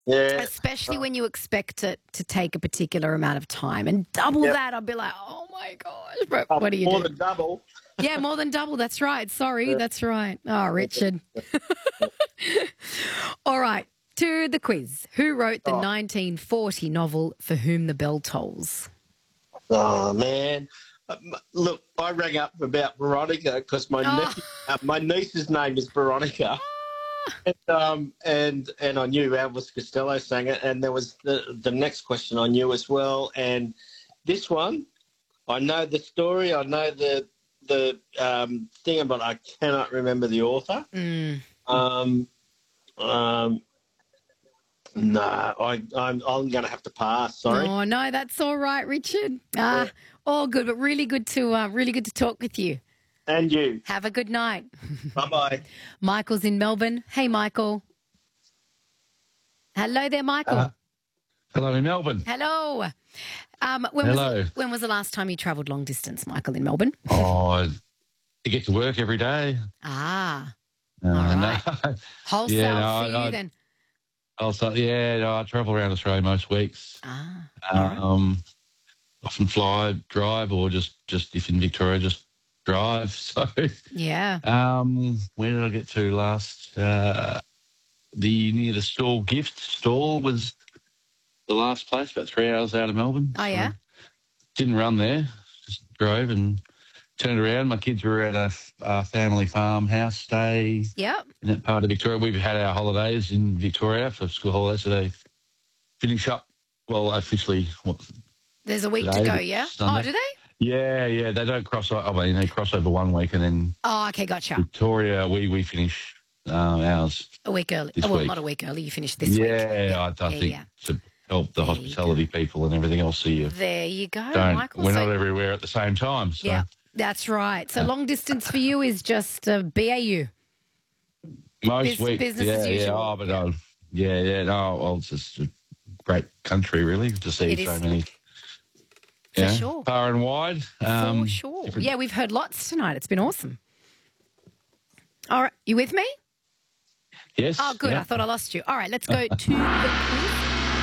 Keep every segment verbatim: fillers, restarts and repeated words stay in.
Yeah. Especially when you expect it to take a particular amount of time. And double Yep. that, I'll be like, oh, my gosh. But Oh, what do you more do? than double. Yeah, more than double. That's right. Sorry, Yeah. that's right. Oh, Richard. All right, to the quiz. Who wrote the Oh. nineteen forty novel For Whom the Bell Tolls? Oh, man. Uh, m- Look, I rang up about Veronica because my, Oh. niece, uh, my niece's name is Veronica. And, um, and and I knew Elvis Costello sang it, and there was the the next question I knew as well. And this one, I know the story, I know the the um, thing, but I cannot remember the author. Mm. Um, um, no, I I'm I'm going to have to pass. Sorry. Oh, no, that's all right, Richard. Ah, Yeah. all good, but really good to uh, really good to talk with you. And you. Have a good night. Bye bye. Michael's in Melbourne. Hey, Michael. Hello there, Michael. Uh, hello in Melbourne. Hello. Um, when Hello. Was, when was the last time you travelled long distance, Michael, in Melbourne? Oh, you get to work every day. Ah, Uh, all right. no. Wholesale Yeah, no, for you I- then. Also, yeah, no, I travel around Australia most weeks. Ah, all right. Um, often fly, drive, or just just if in Victoria, just drive. So, Yeah. um, where did I get to last? Uh, the near the stall gift stall was the last place, about three hours out of Melbourne. Oh, yeah? Didn't run there, just drove and turned around. My kids were at a, a family farmhouse stay Yep. in that part of Victoria. We've had our holidays in Victoria for school holidays, so they finish up, well, officially, what, There's a week to Today, go, but yeah? Sunday. Oh, do they? yeah, yeah, they don't cross over. I mean, they cross over one week and then Oh, okay, gotcha. Victoria, we, we finish um, ours. A week early. This Oh, well, week. not a week early. You finished this yeah, week. I, I yeah, think yeah. to help the There you hospitality people and everything else, so you There you go, don't, Michael. we're So- not everywhere at the same time. So. Yeah, that's right. So long distance for you is just uh, B A U. Most Bus- weeks, business yeah, as yeah. usual. Oh, but uh, yeah, yeah. No, well, it's just a great country, really, to see It so is. many. For yeah, sure. far and wide. Um, For sure. different- Yeah, we've heard lots tonight. It's been awesome. All right, you with me? Yes. Oh, good. yeah. I thought I lost you. All right, let's go to the quiz.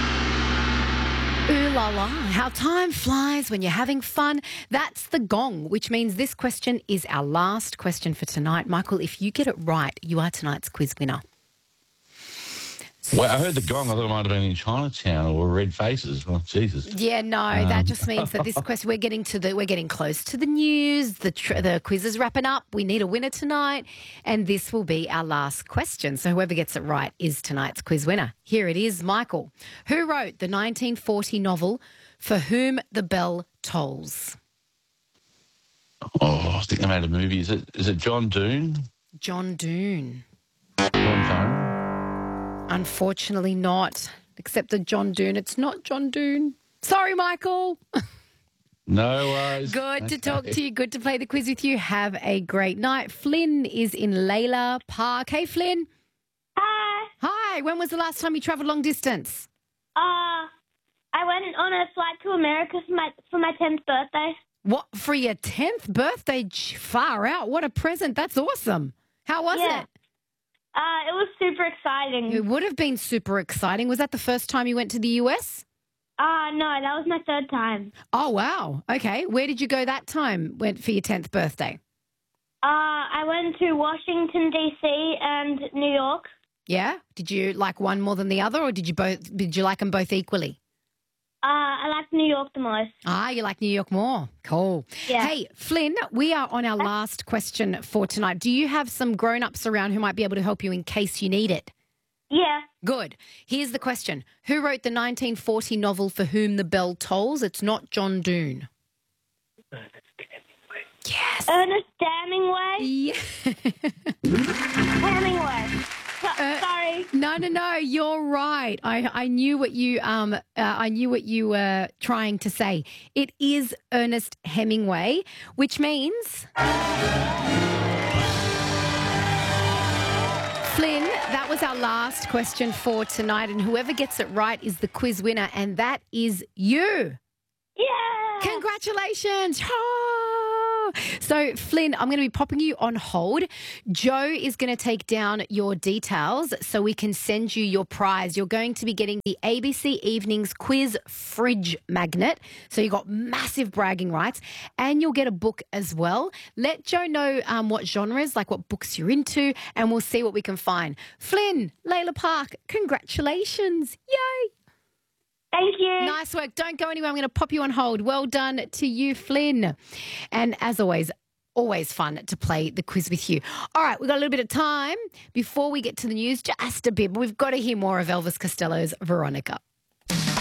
Ooh la la. How time flies when you're having fun. That's the gong, which means this question is our last question for tonight. Michael, if you get it right, you are tonight's quiz winner. Well, I heard the gong. I thought it might have been in Chinatown or Red Faces. Well, Jesus. Yeah, no, that just means that this question we're getting to the we're getting close to the news. The tr- the quiz is wrapping up. We need a winner tonight, and this will be our last question. So whoever gets it right is tonight's quiz winner. Here it is, Michael. Who wrote the nineteen forty novel For Whom the Bell Tolls? Oh, I think they made a movie. Is it? Is it John Doone? John Doone. John Doone? Unfortunately, not. Except that John Doone. It's not John Doone. Sorry, Michael. No worries. Good to Okay. talk to you. Good to play the quiz with you. Have a great night. Flynn is in Layla Park. Hey, Flynn. Hi. Hi. When was the last time you travelled long distance? Uh, I went on a flight to America for my for my tenth birthday. What, for your tenth birthday? J- Far out. What a present. That's awesome. How was Yeah. it? Uh, it was super exciting. It would have been super exciting. Was that the first time you went to the U S? Uh, no, that was my third time. Oh, wow. Okay. Where did you go that time went for your tenth birthday? Uh, I went to Washington, D C and New York. Yeah? Did you like one more than the other, or did you both? Did you like them both equally? Uh, I liked New York the most. Ah, you like New York more. Cool. Yeah. Hey, Flynn, we are on our last question for tonight. Do you have some grown-ups around who might be able to help you in case you need it? Yeah. Good. Here's the question. Who wrote the nineteen forty novel For Whom the Bell Tolls? It's not John Doone. Yes. Ernest Hemingway. Yeah. Hemingway. So- Uh, sorry. No, no, no. You're right. I, I knew what you um uh, I knew what you were trying to say. It is Ernest Hemingway, which means Flynn, that was our last question for tonight, and whoever gets it right is the quiz winner, and that is you. Yeah. Congratulations. Ah! So, Flynn, I'm going to be popping you on hold. Joe is going to take down your details so we can send you your prize. You're going to be getting the A B C Evenings Quiz Fridge Magnet. So you've got massive bragging rights, and you'll get a book as well. Let Joe know um, what genres, like what books you're into, and we'll see what we can find. Flynn, Layla Park, congratulations. Yay. Thank you. Nice work. Don't go anywhere. I'm going to pop you on hold. Well done to you, Flynn. And as always, always fun to play the quiz with you. All right, we've got a little bit of time before we get to the news, just a bit, but we've got to hear more of Elvis Costello's Veronica.